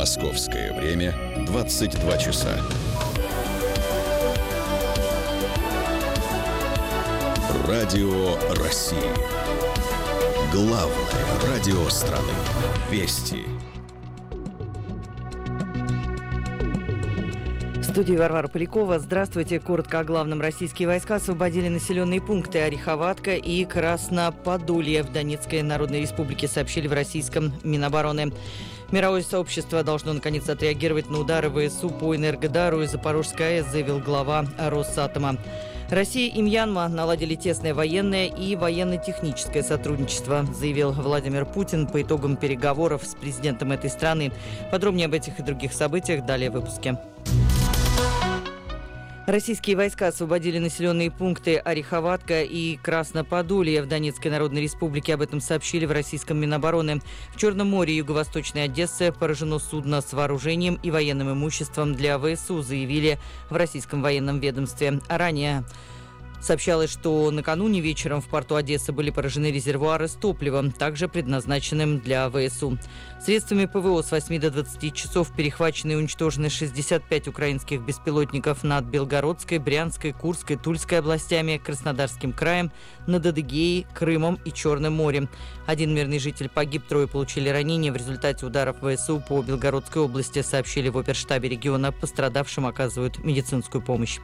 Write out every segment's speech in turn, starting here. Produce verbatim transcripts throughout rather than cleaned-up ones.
Московское время двадцать два часа. Радио России. Главное радио страны. Вести. В студии Варвара Полякова. Здравствуйте. Коротко о главном. Российские войска освободили населенные пункты Ореховатка и Красноподолье в Донецкой Народной Республике, сообщили в российском Минобороны. Мировое сообщество должно наконец отреагировать на удары ВСУ по Энергодару и Запорожской АЭС, заявил глава Росатома. Россия и Мьянма наладили тесное военное и военно-техническое сотрудничество, заявил Владимир Путин по итогам переговоров с президентом этой страны. Подробнее об этих и других событиях далее в выпуске. Российские войска освободили населенные пункты Ореховатка и Красноподолье в Донецкой Народной Республике. Об этом сообщили в российском Минобороны. В Черном море юго-восточной Одессы поражено судно с вооружением и военным имуществом для ВСУ, заявили в российском военном ведомстве. А ранее сообщалось, что накануне вечером в порту Одессы были поражены резервуары с топливом, также предназначенным для ВСУ. Средствами ПВО с восьми до двадцати часов перехвачены и уничтожены шестьдесят пять украинских беспилотников над Белгородской, Брянской, Курской, Тульской областями, Краснодарским краем, над Адыгеей, Крымом и Черным морем. Один мирный житель погиб, трое получили ранения в результате ударов ВСУ по Белгородской области, сообщили в оперштабе региона. Пострадавшим оказывают медицинскую помощь.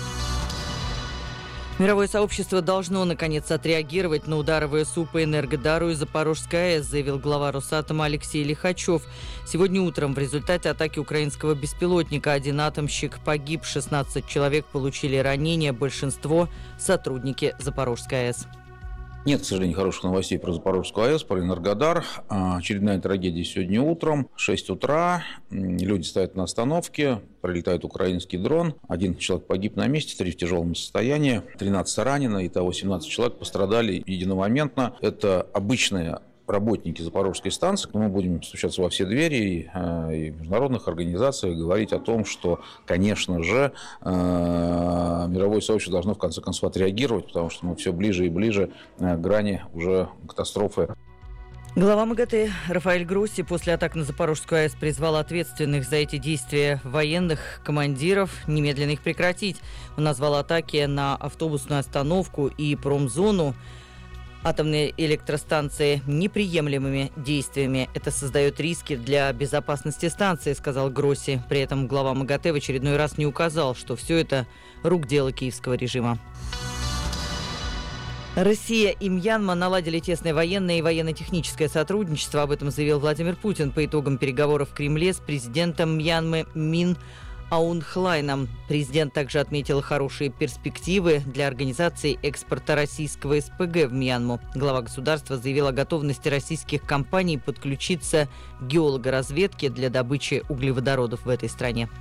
Мировое сообщество должно, наконец, отреагировать на удары ВСУ по Энергодару и Запорожской АЭС, заявил глава Росатома Алексей Лихачев. Сегодня утром в результате атаки украинского беспилотника один атомщик погиб, шестнадцать человек получили ранения, большинство – сотрудники Запорожской АЭС. Нет, к сожалению, хороших новостей про Запорожскую АЭС, про Энергодар. Очередная трагедия сегодня утром. шесть утра. Люди стоят на остановке. Прилетает украинский дрон. Один человек погиб на месте, три в тяжелом состоянии. тринадцать ранено. Итого семнадцать человек пострадали единомоментно. Это обычные работники Запорожской станции. Мы будем стучаться во все двери и, и в международных организациях, говорить о том, что, конечно же, мировое сообщество должно в конце концов отреагировать, потому что мы все ближе и ближе к грани уже катастрофы. Глава МАГАТЭ Рафаэль Гросси после атак на Запорожскую АЭС призвал ответственных за эти действия военных командиров немедленно их прекратить. Он назвал атаки на автобусную остановку и промзону атомной электростанции неприемлемыми действиями. Это создает риски для безопасности станции, сказал Гросси. При этом глава МАГАТЭ в очередной раз не указал, что все это рук дело киевского режима. Россия и Мьянма наладили тесное военное и военно-техническое сотрудничество. Об этом заявил Владимир Путин по итогам переговоров в Кремле с президентом Мьянмы Мин Аун Хлайном. Президент также отметил хорошие перспективы для организации экспорта российского СПГ в Мьянму. Глава государства заявил о готовности российских компаний подключиться к геологоразведке для добычи углеводородов в этой стране.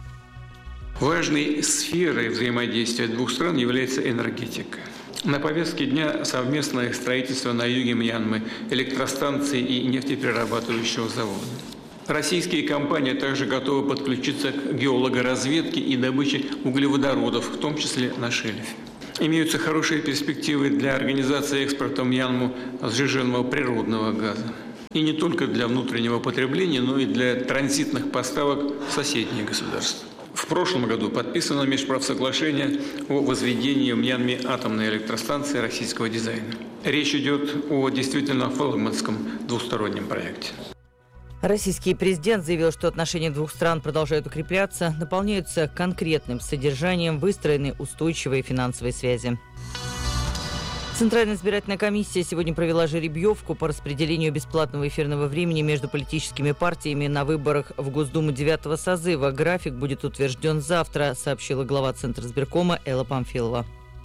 Важной сферой взаимодействия двух стран является энергетика. На повестке дня совместное строительство на юге Мьянмы электростанции и нефтеперерабатывающего завода. Российские компании также готовы подключиться к геологоразведке и добыче углеводородов, в том числе на шельфе. Имеются хорошие перспективы для организации экспорта в Мьянму сжиженного природного газа. И не только для внутреннего потребления, но и для транзитных поставок в соседние государства. В прошлом году подписано межправсоглашение о возведении в Мьянме атомной электростанции российского дизайна. Речь идет о действительно флагманском двустороннем проекте. Российский президент заявил, что отношения двух стран продолжают укрепляться, наполняются конкретным содержанием, выстроены устойчивые финансовые связи. Центральная избирательная комиссия сегодня провела жеребьевку по распределению бесплатного эфирного времени между политическими партиями на выборах в Госдуму девятого созыва. График будет утвержден завтра, сообщила глава Центризбиркома Элла Памфилова.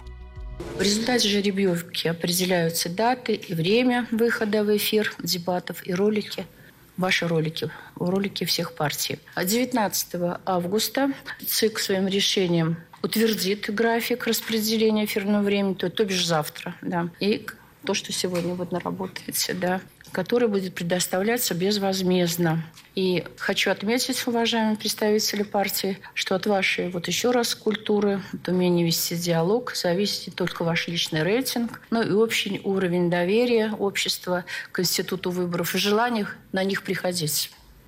В результате жеребьевки определяются даты и время выхода в эфир дебатов и ролики. Ваши ролики, ролики всех партий. девятнадцатого августа ЦИК своим решением утвердит график распределения эфирного времени, то, то бишь завтра, да. И то, что сегодня вот наработаете, да, который будет предоставляться безвозмездно. И хочу отметить, уважаемые представители партии, что от вашей, вот еще раз, культуры, от умения вести диалог зависит не только ваш личный рейтинг, но и общий уровень доверия общества к институту выборов и желание на них приходить.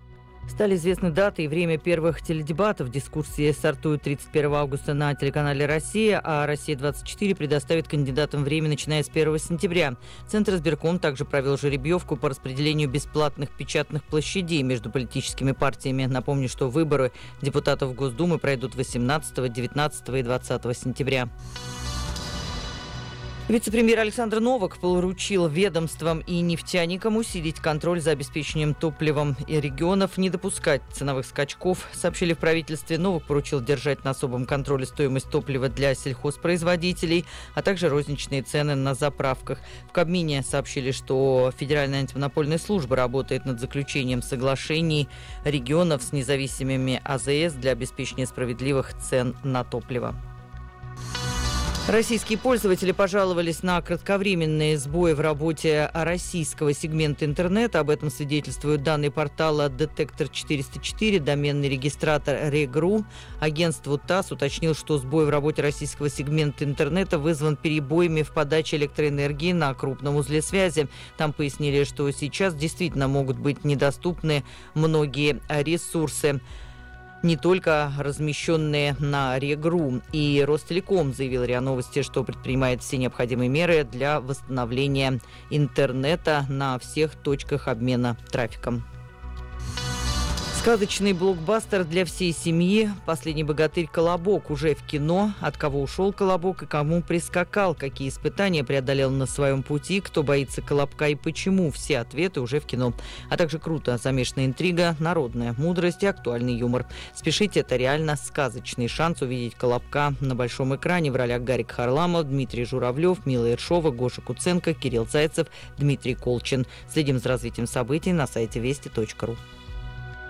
Стали известны даты и время первых теледебатов. Дискуссии стартуют тридцать первого августа на телеканале «Россия», а «Россия-двадцать четыре» предоставит кандидатам время, начиная с первого сентября. Центр избирком также провел жеребьевку по распределению бесплатных печатных площадей между политическими партиями. Напомню, что выборы депутатов Госдумы пройдут восемнадцатого, девятнадцатого и двадцатого сентября. Вице-премьер Александр Новак поручил ведомствам и нефтяникам усилить контроль за обеспечением топливом и регионов, не допускать ценовых скачков. Сообщили в правительстве. Новак поручил держать на особом контроле стоимость топлива для сельхозпроизводителей, а также розничные цены на заправках. В Кабмине сообщили, что Федеральная антимонопольная служба работает над заключением соглашений регионов с независимыми А Зэ Эс для обеспечения справедливых цен на топливо. Российские пользователи пожаловались на кратковременные сбои в работе российского сегмента интернета. Об этом свидетельствуют данные портала «Детектор четыреста четыре», доменный регистратор Регру. Агентству ТАСС уточнил, что сбой в работе российского сегмента интернета вызван перебоями в подаче электроэнергии на крупном узле связи. Там пояснили, что сейчас действительно могут быть недоступны многие ресурсы, не только размещенные на Регру. И Ростелеком заявил РИА Новости, что предпринимает все необходимые меры для восстановления интернета на всех точках обмена трафиком. Сказочный блокбастер для всей семьи «Последний богатырь. Колобок» уже в кино. От кого ушел Колобок и кому прискакал, какие испытания преодолел на своем пути, кто боится Колобка и почему. Все ответы уже в кино. А также круто замешанная интрига, народная мудрость и актуальный юмор. Спешите, это реально сказочный шанс увидеть Колобка на большом экране в ролях Гарик Харламов, Дмитрий Журавлев, Мила Ершова, Гоша Куценко, Кирилл Зайцев, Дмитрий Колчин. Следим за развитием событий на сайте вести точка ру.